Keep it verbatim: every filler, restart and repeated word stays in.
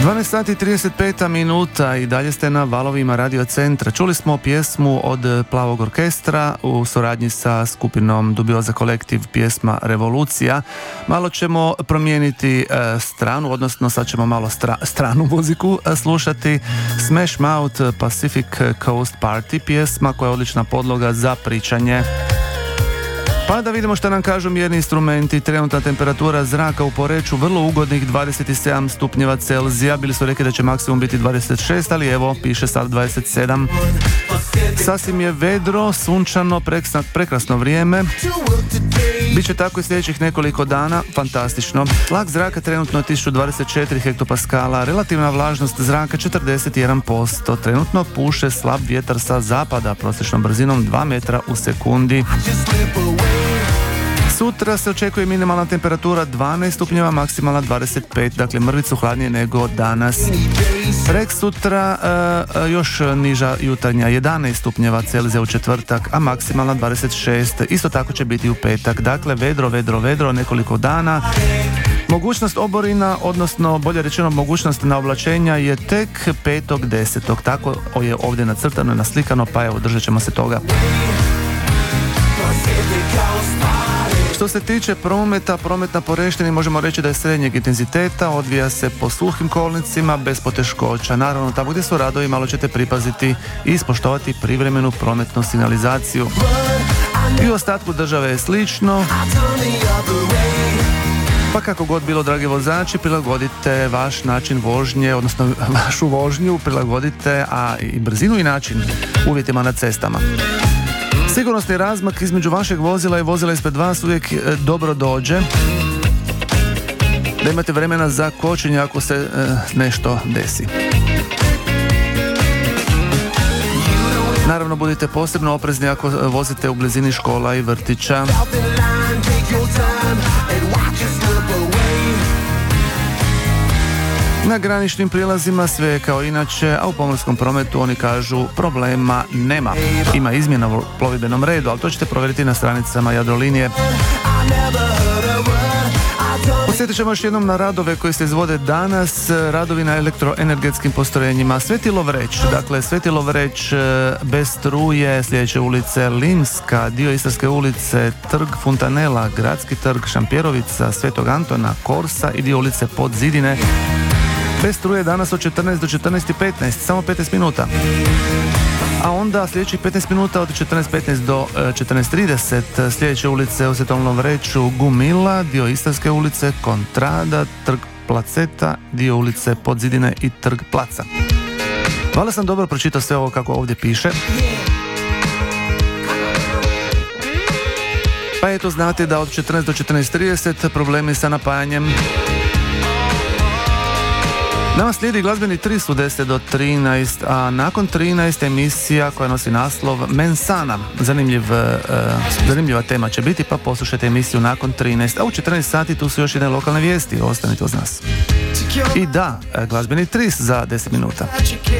dvanaest sati i trideset pet minuta i dalje ste na valovima Radio Centra. Čuli smo pjesmu od Plavog orkestra u suradnji sa skupinom Dubioza Kolektiv, pjesma Revolucija. Malo ćemo promijeniti e, stranu, odnosno sad ćemo malo stra, stranu muziku e, slušati. Smash Mouth Pacific Coast Party, pjesma koja je odlična podloga za pričanje. Pa da vidimo što nam kažu mjerni instrumenti. Trenutna temperatura zraka u Poreču vrlo ugodnih dvadeset sedam stupnjeva Celzija. Bili su rekli da će maksimum biti dvadeset šest, ali evo, piše sad dvadeset sedam. Sasvim je vedro, sunčano, prekrasno, prekrasno vrijeme. Biće tako i sljedećih nekoliko dana, fantastično. Tlak zraka trenutno je tisuću dvadeset četiri hektopaskala, relativna vlažnost zraka četrdeset jedan posto. Trenutno puše slab vjetar sa zapada, prosječnom brzinom dva metra u sekundi. Sutra se očekuje minimalna temperatura dvanaest stupnjeva, maksimalna dvadeset pet, dakle mrvicu hladnije nego danas. Prek sutra uh, još niža jutarnja jedanaest stupnjeva Celzija u četvrtak, a maksimalna dvadeset šest. Isto tako će biti u petak. Dakle, vedro, vedro, vedro, nekoliko dana. Mogućnost oborina, odnosno bolje rečeno mogućnost naoblačenja je tek petog desetog. Tako je ovdje nacrtano i naslikano, pa evo, držat ćemo se toga. Što se tiče prometa, promet na Poreštini možemo reći da je srednjeg intenziteta, odvija se po suhim kolnicima bez poteškoća. Naravno, tamo gdje su radovi malo ćete pripaziti i ispoštovati privremenu prometnu signalizaciju. I u ostatku države je slično. Pa kako god bilo, dragi vozači, prilagodite vaš način vožnje, odnosno vašu vožnju prilagodite, a i brzinu i način uvjetima na cestama. Sigurnosni razmak između vašeg vozila i vozila ispred vas uvijek dobro dođe. Da imate vremena za kočenje ako se e, nešto desi. Naravno, budite posebno oprezni ako vozite u blizini škola i vrtića. Na graničnim prilazima sve je kao inače, a u pomorskom prometu oni kažu problema nema. Ima izmjena u plovidbenom redu, ali to ćete provjeriti na stranicama Jadrolinije. Podsjetit ćemo još jednom na radove koji se izvode danas, radovi na elektroenergetskim postrojenjima. Sveti Lovreć, dakle Sveti Lovreć bez struje, sljedeće ulice Limska, dio Istarske ulice, Trg Funtanela, Gradski trg, Šampjerovica, Svetog Antona, Korsa i dio ulice Podzidine. Bez struje danas od četrnaest do četrnaest i petnaest, samo petnaest minuta. A onda sljedećih petnaest minuta od četrnaest petnaest do četrnaest trideset sljedeće ulice u Svetom Lovreću Gumila, dio Istarske ulice, Kontrada, Trg Placeta, dio ulice Podzidine i Trg Placa. Hvala, sam dobro pročitao sve ovo kako ovdje piše. Pa eto, znate da od četrnaest do četrnaest trideset problemi sa napajanjem. Nama slijedi glazbeni tris u deset do trinaest, a nakon trinaest emisija koja nosi naslov Mensana. Zanimljiv, uh, zanimljiva tema će biti, pa poslušajte emisiju nakon trinaest. A u četrnaest sati tu su još jedne lokalne vijesti, ostanite uz nas. I da, glazbeni tris za deset minuta.